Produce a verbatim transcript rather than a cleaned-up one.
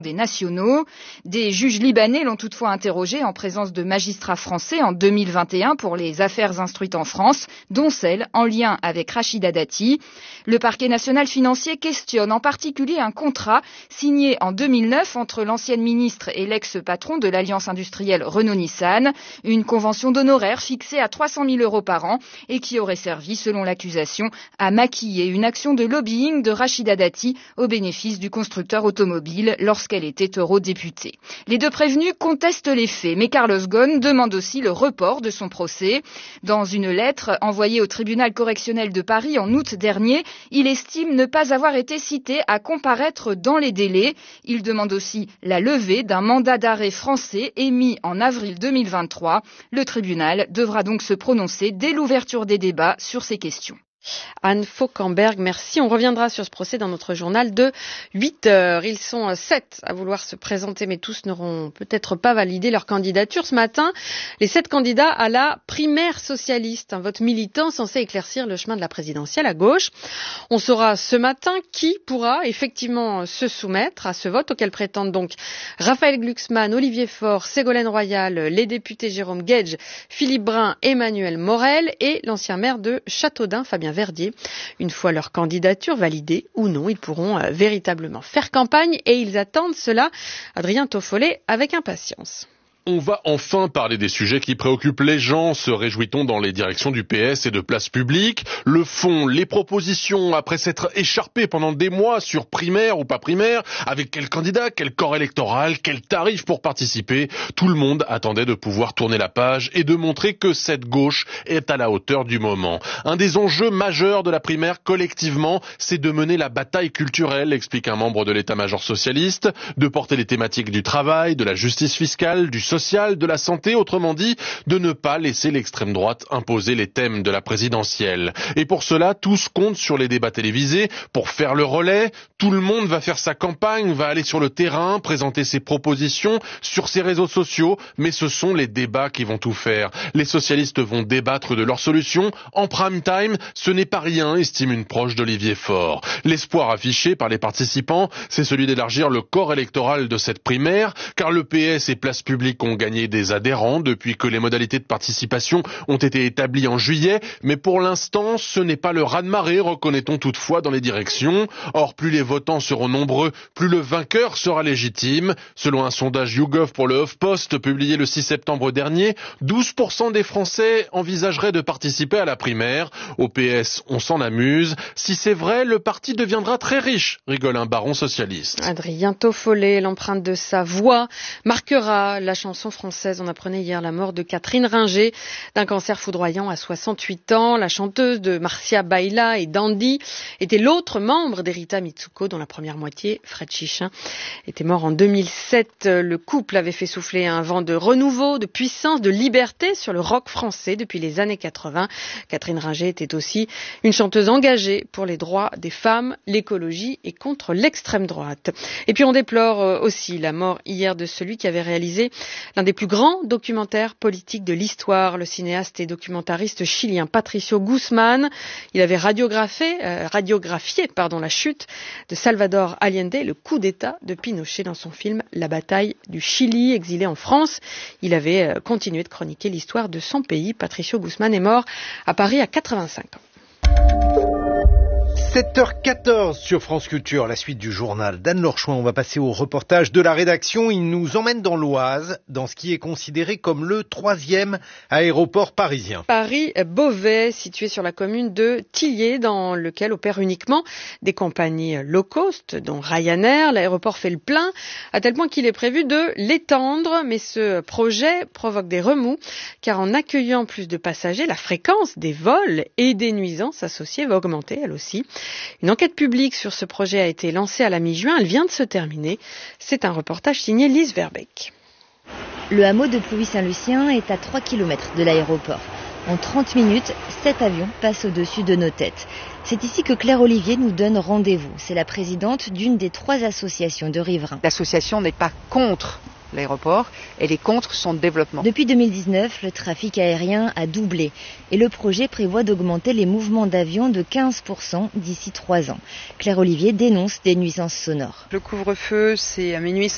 des nationaux. Des juges libanais l'ont toutefois interrogé en présence de magistrats français en deux mille vingt et un pour les affaires instruites en France, dont celle en lien avec Rachida Dati. Le parquet national financier questionne en particulier un contrat signé en deux mille neuf entre l'ancienne ministre et l'ex-patron de l'alliance industrielle Renault-Nissan, une convention d'honoraires fixée à trois cent mille euros par an et qui aurait servi, selon l'accusation, à maquiller une action de lobbying de Rachida Dati au bénéfice du constructeur automobile lorsqu'elle était eurodéputée. Les deux prévenus contestent les faits, mais Carlos Ghosn demande aussi le report de son procès. Dans une lettre envoyée au tribunal correctionnel de Paris en août dernier, il estime ne pas avoir été cité à comparaître dans les délais. Il demande aussi la levée d'un mandat d'arrêt français émis en avril deux mille vingt-trois. Le tribunal devra donc se prononcer dès l'ouverture des débats sur ces questions. Anne Fauquemberg, merci. On reviendra sur ce procès dans notre journal de huit heures. Ils sont sept à vouloir se présenter, mais tous n'auront peut-être pas validé leur candidature. Ce matin, les sept candidats à la primaire socialiste, un vote militant censé éclaircir le chemin de la présidentielle à gauche. On saura ce matin qui pourra effectivement se soumettre à ce vote auquel prétendent donc Raphaël Glucksmann, Olivier Faure, Ségolène Royal, les députés Jérôme Guedj, Philippe Brun, Emmanuel Morel et l'ancien maire de Châteaudun, Fabien Verdier. Une fois leur candidature validée ou non, ils pourront euh, véritablement faire campagne et ils attendent cela, Adrien Toffolet, avec impatience. On va enfin parler des sujets qui préoccupent les gens, se réjouit-on dans les directions du P S et de Place Publique. Le fond, les propositions, après s'être écharpés pendant des mois sur primaire ou pas primaire, avec quel candidat, quel corps électoral, quel tarif pour participer, tout le monde attendait de pouvoir tourner la page et de montrer que cette gauche est à la hauteur du moment. Un des enjeux majeurs de la primaire collectivement, c'est de mener la bataille culturelle, explique un membre de l'état-major socialiste, de porter les thématiques du travail, de la justice fiscale, du social, de la santé, autrement dit, de ne pas laisser l'extrême droite imposer les thèmes de la présidentielle. Et pour cela, tous comptent sur les débats télévisés pour faire le relais. Tout le monde va faire sa campagne, va aller sur le terrain, présenter ses propositions sur ses réseaux sociaux, mais ce sont les débats qui vont tout faire. Les socialistes vont débattre de leurs solutions en prime time. Ce n'est pas rien, estime une proche d'Olivier Faure. L'espoir affiché par les participants, c'est celui d'élargir le corps électoral de cette primaire, car le P S et Place Publique ont gagné des adhérents depuis que les modalités de participation ont été établies en juillet, mais pour l'instant, ce n'est pas le raz-de-marée, reconnaît-on toutefois dans les directions. Or, plus les votants seront nombreux, plus le vainqueur sera légitime. Selon un sondage YouGov pour le HuffPost publié le six septembre dernier, douze pour cent des Français envisageraient de participer à la primaire. Au P S, on s'en amuse. Si c'est vrai, le parti deviendra très riche, rigole un baron socialiste. Adrien Toffolet, l'empreinte de sa voix marquera la chanson française. On apprenait hier la mort de Catherine Ringer d'un cancer foudroyant à soixante-huit ans. La chanteuse de Marcia Baila et Dandy était l'autre membre d'Erita Mitsuko, dont la première moitié, Fred Chichin, était mort en deux mille sept. Le couple avait fait souffler un vent de renouveau, de puissance, de liberté sur le rock français depuis les années quatre-vingts. Catherine Ringer était aussi une chanteuse engagée pour les droits des femmes, l'écologie et contre l'extrême droite. Et puis on déplore aussi la mort hier de celui qui avait réalisé l'un des plus grands documentaires politiques de l'histoire, le cinéaste et documentariste chilien Patricio Guzmán. Il avait radiographié, euh, radiographié pardon, la chute de Salvador Allende, le coup d'État de Pinochet dans son film La bataille du Chili. Exilé en France, il avait euh, continué de chroniquer l'histoire de son pays. Patricio Guzmán est mort à Paris à quatre-vingt-cinq ans. sept heures quatorze sur France Culture, la suite du journal d'Anne-Laure Chouin. On va passer au reportage de la rédaction. Il nous emmène dans l'Oise, dans ce qui est considéré comme le troisième aéroport parisien. Paris-Beauvais, situé sur la commune de Thilliers, dans lequel opèrent uniquement des compagnies low cost, dont Ryanair. L'aéroport fait le plein, à tel point qu'il est prévu de l'étendre. Mais ce projet provoque des remous, car en accueillant plus de passagers, la fréquence des vols et des nuisances associées va augmenter, elle aussi. Une enquête publique sur ce projet a été lancée à la mi-juin. Elle vient de se terminer. C'est un reportage signé Lise Verbeek. Le hameau de Plouy-Saint-Lucien est à trois kilomètres de l'aéroport. En trente minutes, sept avions passent au-dessus de nos têtes. C'est ici que Claire Olivier nous donne rendez-vous. C'est la présidente d'une des trois associations de riverains. L'association n'est pas contre l'aéroport, elle est contre son développement. Depuis deux mille dix-neuf, le trafic aérien a doublé et le projet prévoit d'augmenter les mouvements d'avions de quinze pour cent d'ici trois ans. Claire Olivier dénonce des nuisances sonores. Le couvre-feu, c'est à minuit.